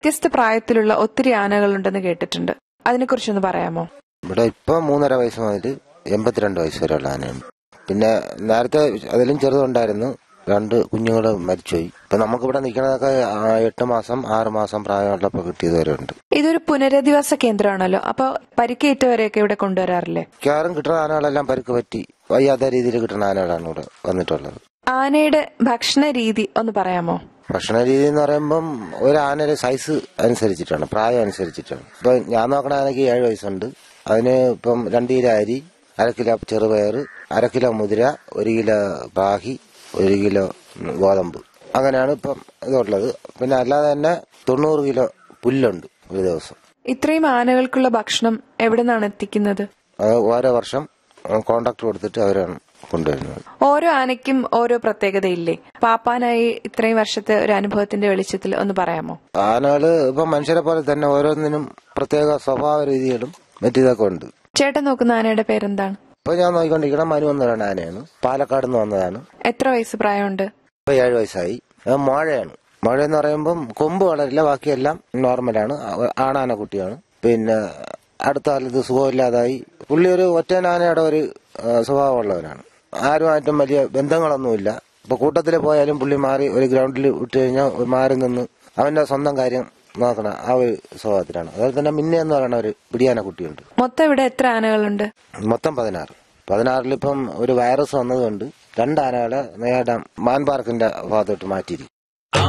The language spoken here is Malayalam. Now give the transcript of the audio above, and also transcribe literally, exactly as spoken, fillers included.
വ്യത്യസ്ത പ്രായത്തിലുള്ള ഒത്തിരി ആനകളുണ്ടെന്ന് കേട്ടിട്ടുണ്ട്. അതിനെക്കുറിച്ചൊന്ന് പറയാമോ? ഇവിടെ ഇപ്പൊ മൂന്നര വയസ്സ് മുതൽ എൺപത്തിരണ്ട് വയസ്സ് വരെയുള്ള ആനയുണ്ട്. പിന്നെ നേരത്തെ അതിലും ചെറുതുണ്ടായിരുന്നു, രണ്ട് കുഞ്ഞുങ്ങൾ മരിച്ചുപോയി. ഇപ്പൊ നമുക്കിവിടെ നിൽക്കുന്നതൊക്കെ എട്ട് മാസം ആറ് മാസം പ്രായമുള്ളപ്പോ കിട്ടിയതുവരെയുണ്ട്. ഇതൊരു പുനരധിവാസ കേന്ദ്രമാണല്ലോ, അപ്പൊ പരിക്കേറ്റവരെയൊക്കെ ഇവിടെ കൊണ്ടുവരാറില്ലേ? മിക്കവാറും കിട്ടുന്ന ആനകളെല്ലാം പരിക്ക് പറ്റി വയ്യാത്ത രീതിയിൽ കിട്ടുന്ന ആനകളാണ് ഇവിടെ വന്നിട്ടുള്ളത്. ആനയുടെ ഭക്ഷണ രീതി ഒന്ന് പറയാമോ? ഭക്ഷണ രീതി എന്ന് പറയുമ്പം ഒരു ആനയുടെ സൈസ് അനുസരിച്ചിട്ടാണ്, പ്രായം അനുസരിച്ചിട്ടാണ്. ഇപ്പൊ ഞാൻ നോക്കണ ആനയ്ക്ക് ഏഴ് വയസ്സുണ്ട്. അതിന് ഇപ്പം രണ്ട് കിലോ അരി, അര കിലോ ചെറുപയർ, അര കിലോ മുതിര, ഒരു കിലോ ബാഹി, ഒരു കിലോ ഗോതമ്പ്, അങ്ങനെയാണ് ഇപ്പം ഇതുള്ളത്. പിന്നെ അല്ലാതെ തന്നെ തൊണ്ണൂറ് കിലോ പുല്ലുണ്ട് ഒരു ദിവസം. ഇത്രയും ആനകൾക്കുള്ള ഭക്ഷണം എവിടെ നിന്നാണ് എത്തിക്കുന്നത്? അത് ഓരോ വർഷം കോൺട്രാക്ട് കൊടുത്തിട്ട് അവരാണ് കൊണ്ടുവരുന്നത്. ഓരോ ആനയ്ക്കും ഓരോ പ്രത്യേകതയില്ലേ? പാപ്പാനായി ഇത്രയും വർഷത്തെ ഒരു അനുഭവത്തിന്റെ വെളിച്ചത്തിൽ ഒന്ന് പറയാമോ? ആനകള് ഇപ്പൊ മനുഷ്യരെ പോലെ തന്നെ ഓരോന്നിനും പ്രത്യേക സ്വഭാവ രീതികളും മറ്റിതൊക്കെ ഉണ്ട്. ചേട്ടൻ നോക്കുന്ന ആനയുടെ പേരെന്താണ്? ഇപ്പൊ ഞാൻ നോക്കിക്കൊണ്ടിരിക്കണം മനു എന്ന് പറയുന്ന ആനയാണ്, പാലക്കാട് നിന്ന് വന്നതാണ്. എത്ര വയസ്സ് പ്രായമുണ്ട്? ഇപ്പൊ ഏഴ് വയസ്സായി. മോഴയാണ്. മോഴ എന്ന് പറയുമ്പം കൊമ്പ് വളരില്ല, ബാക്കിയെല്ലാം നോർമലാണ്. ആണാന കുട്ടിയാണ്. പിന്നെ അടുത്ത കാലത്ത് സുഖമില്ലാതായി. പുള്ളി ഒരു ഒറ്റനാനയുടെ ഒരു സ്വഭാവമുള്ളവനാണ്. ആരുമായിട്ടും വലിയ ബന്ധങ്ങളൊന്നുമില്ല. ഇപ്പൊ കൂട്ടത്തിൽ പോയാലും പുള്ളി മാറി ഒരു ഗ്രൗണ്ടിൽ വിട്ടു കഴിഞ്ഞാൽ മാറി നിന്ന് അവന്റെ സ്വന്തം കാര്യം നോക്കണ ആ ഒരു സ്വഭാവത്തിലാണ്. അതുപോലെ തന്നെ മിന്നെ എന്ന് പറയുന്ന ഒരു പിടിയാന കുട്ടിയുണ്ട്. മൊത്തം ഇവിടെ എത്ര ആനകളുണ്ട്? മൊത്തം പതിനാറ്. പതിനാറിലിപ്പം ഒരു വൈറസ് വന്നതുകൊണ്ട് രണ്ട് ആനകളെ നേടാൻ മാൻ പാർക്കിന്റെ ഭാഗത്തോട്ട് മാറ്റിയിരിക്കും.